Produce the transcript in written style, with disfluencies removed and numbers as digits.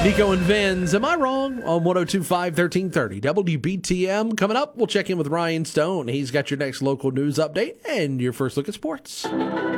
Nico and Vinz, am I wrong? On 102.5, 1330 WBTM. Coming up, we'll check in with Ryan Stone. He's got your next local news update and your first look at sports.